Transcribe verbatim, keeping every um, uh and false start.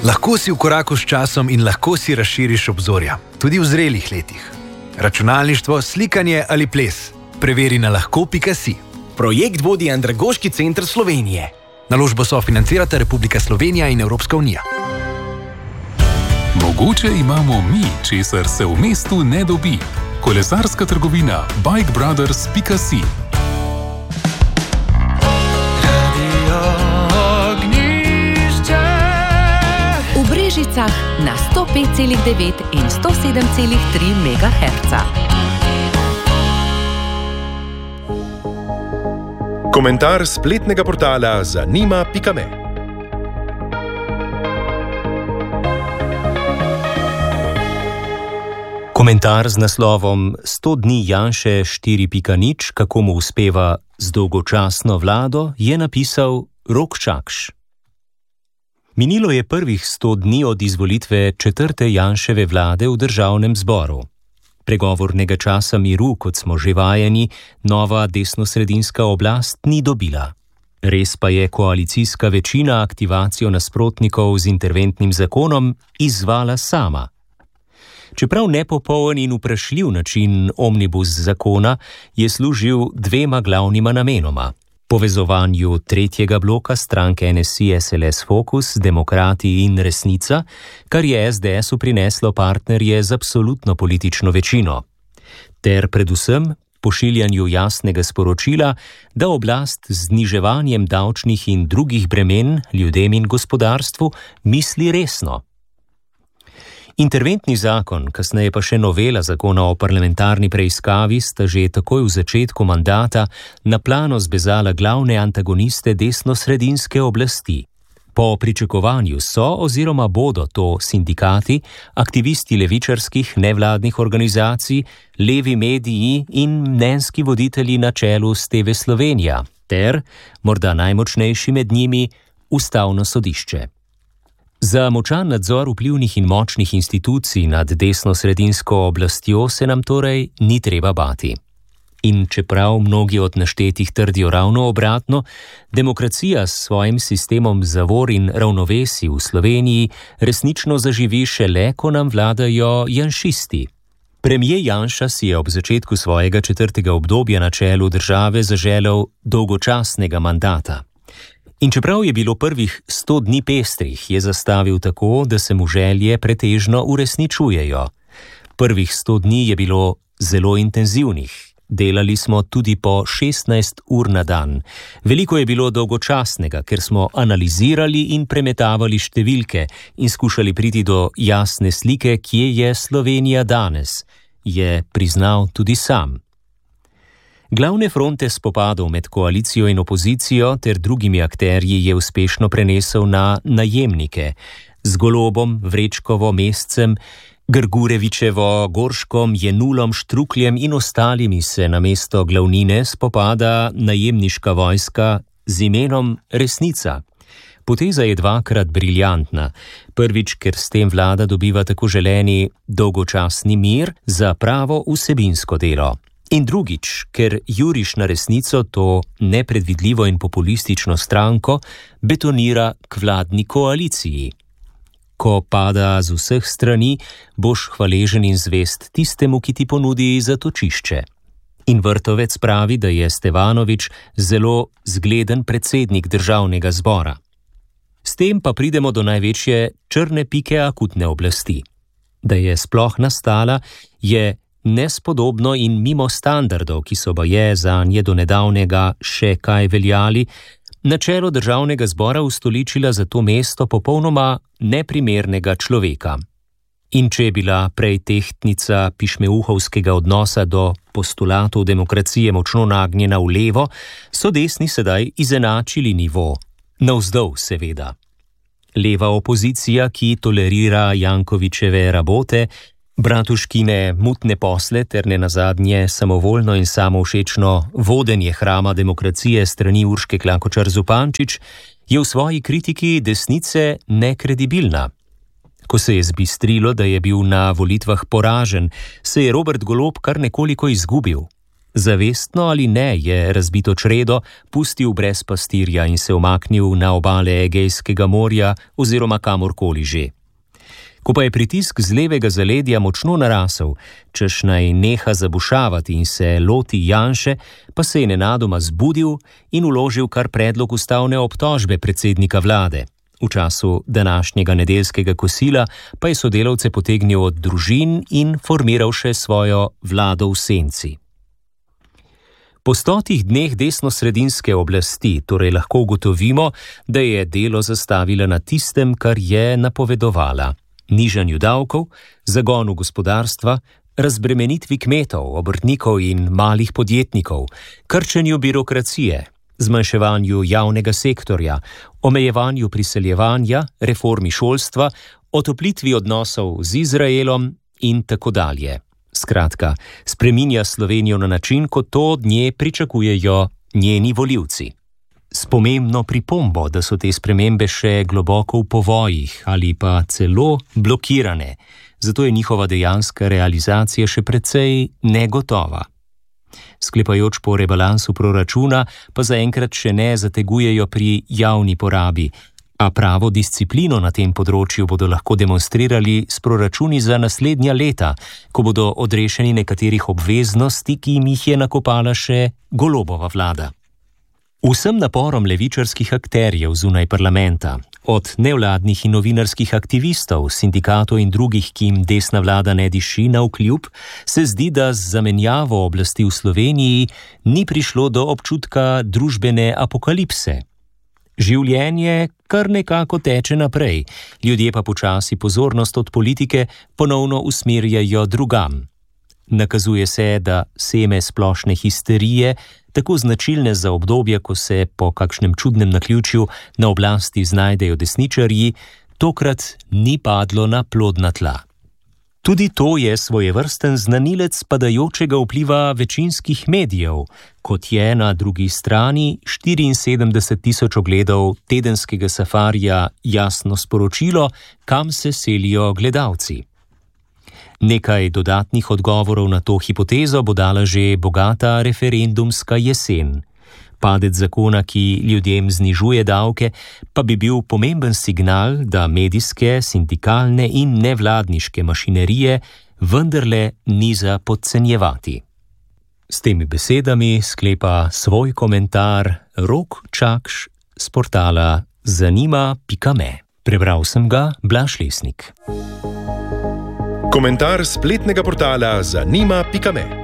Lahko si v koraku s časom in lahko si razširiš obzorja, tudi v zrelih letih. Računalništvo, slikanje ali ples. Preveri na lahko pika si. Projekt vodi Andragoški center Slovenije. Naložbo sofinancirata Republika Slovenija in Evropska unija. Mogoče imamo mi, česar se v mestu ne dobi. Kolesarska trgovina bike brothers pika si. V Brežicah na sto pet celih devet in sto sedem celih tri megaherca. Komentar spletnega portala zanima pika me. Komentar z naslovom sto dni Janše štiri pika nič, kako mu uspeva z dolgočasno vlado, je napisal Rok Čakš. Minilo je prvih sto dni od izvolitve četrte Janševe vlade v državnem zboru. Pregovornega časa miru, kot smo že vajeni, nova desnosredinska oblast ni dobila. Res pa je koalicijska večina aktivacijo nasprotnikov z interventnim zakonom izvala sama. Čeprav nepopoln in vprašljiv način omnibus zakona je služil dvema glavnima namenoma. Povezovanju tretjega bloka stranke N S I S L S Fokus, Demokrati in Resnica, kar je S D S-u prineslo partnerje z absolutno politično večino. Ter predvsem pošiljanju jasnega sporočila, da oblast z zniževanjem davčnih in drugih bremen ljudem in gospodarstvu misli resno. Interventni zakon, kasneje pa še novela zakona o parlamentarni preiskavi, sta že takoj v začetku mandata na plano zbezala glavne antagoniste desnosredinske oblasti. Po pričakovanju so oziroma bodo to sindikati, aktivisti levičarskih nevladnih organizacij, levi mediji in mnenjski voditelji na čelu s T V Slovenija, ter, morda najmočnejši med njimi, Ustavno sodišče. Za močan nadzor vplivnih in močnih institucij nad desnosredinsko oblastjo se nam torej ni treba bati. In čeprav mnogi od naštetih trdijo ravno obratno, demokracija s svojim sistemom zavor in ravnovesij v Sloveniji resnično zaživi šele, ko nam vladajo janšisti. Premijer Janša si je ob začetku svojega četrtega obdobja na čelu države zaželel dolgočasnega mandata. In čeprav je bilo prvih sto dni pestrih, je zastavil tako, da se mu želje pretežno uresničujejo. Prvih sto dni je bilo zelo intenzivnih. Delali smo tudi po šestnajst ur na dan. Veliko je bilo dolgočasnega, ker smo analizirali in premetavali številke in skušali priti do jasne slike, kje je Slovenija danes, je priznal tudi sam. Glavne fronte spopadov med koalicijo in opozicijo ter drugimi akterji je uspešno prenesel na najemnike. Z Golobom, Vrečkovo, Mescem, Grgurevičevo, Gorškom, Jenulom, Štrukljem in ostalimi se namesto glavnine spopada najemniška vojska z imenom Resnica. Poteza je dvakrat briljantna. Prvič, ker s tem vlada dobiva tako želeni dolgočasni mir za pravo vsebinsko delo. In drugič, ker juriš na Resnico to nepredvidljivo in populistično stranko betonira k vladni koaliciji. Ko pada z vseh strani, boš hvaležen in zvest tistemu, ki ti ponudi zatočišče. In Vrtovec pravi, da je Stevanovič zelo zgleden predsednik državnega zbora. S tem pa pridemo do največje črne pike akutne oblasti. Da je sploh nastala, je nespodobno in mimo standardov, ki so baje zanje do nedavnega še kaj veljali, na čelo državnega zbora ustoličila za to mesto popolnoma neprimernega človeka. In če je bila prej tehtnica pišmeuhovskega odnosa do postulatov demokracije močno nagnjena v levo, so desni sedaj izenačili nivo. Navzdol seveda. Leva opozicija, ki tolerira Jankovićeve rabote, Bratuškine mutne posle ter nenazadnje samovoljno in samovšečno vodenje hrama demokracije strani Urške Klakočar Zupančič, je v svoji kritiki desnice nekredibilna. Ko se je zbistrilo, da je bil na volitvah poražen, se je Robert Golob kar nekoliko izgubil. Zavestno ali ne je razbito čredo pustil brez pastirja in se umaknil na obale Egejskega morja oziroma kamorkoli že. Ko pa je pritisk z levega zaledja močno narasel, češ naj neha zabušavati in se loti Janše, pa se je nenadoma zbudil in vložil kar predlog ustavne obtožbe predsednika vlade. V času današnjega nedeljskega kosila pa je sodelavce potegnil od družin in formiral še svojo vlado v senci. Po stotih dneh desnosredinske oblasti torej lahko ugotovimo, da je delo zastavila na tistem, kar je napovedovala. Nižanju davkov, zagonu gospodarstva, razbremenitvi kmetov, obrtnikov in malih podjetnikov, krčenju birokracije, zmanjševanju javnega sektorja, omejevanju priseljevanja, reformi šolstva, otoplitvi odnosov z Izraelom in tako dalje. Skratka, spreminja Slovenijo na način, kot to od nje pričakujejo njeni volivci. S pomembno pripombo, da so te spremembe še globoko v povojih ali pa celo blokirane, zato je njihova dejanska realizacija še precej negotova. Sklepajoč po rebalansu proračuna pa zaenkrat še ne zategujejo pri javni porabi, a pravo disciplino na tem področju bodo lahko demonstrirali s proračuni za naslednja leta, ko bodo odrešeni nekaterih obveznosti, ki jim jih je nakopala še Golobova vlada. Vsem naporom levičarskih akterjev zunaj parlamenta, od nevladnih in novinarskih aktivistov, sindikatov in drugih, ki jim desna vlada ne diši navkljub, se zdi, da z zamenjavo oblasti v Sloveniji ni prišlo do občutka družbene apokalipse. Življenje kar nekako teče naprej, ljudje pa počasi pozornost od politike ponovno usmerjajo drugam. Nakazuje se, da seme splošne histerije, tako značilne za obdobje, ko se po kakšnem čudnem naključju na oblasti znajdejo desničarji, tokrat ni padlo na plodna tla. Tudi to je svojevrsten znanilec padajočega vpliva večinskih medijev, kot je na drugi strani štiriinsedemdeset tisoč ogledov tedenskega safarija jasno sporočilo, kam se selijo gledalci. Nekaj dodatnih odgovorov na to hipotezo bo dala že bogata referendumska jesen. Padec zakona, ki ljudem znižuje davke, pa bi bil pomemben signal, da medijske, sindikalne in nevladniške mašinerije vendarle ni za podcenjevati. S temi besedami sklepa svoj komentar Rok Čakš s portala zanima pika me. Prebral sem ga Blaž Lesnik. Komentar spletnega portala zanima pika me.